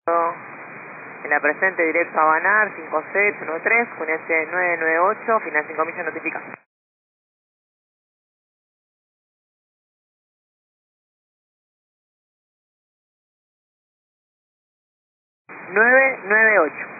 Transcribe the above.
En la presente directo a Banar, 5613, Junense 998, final 5 millas notifica. 998.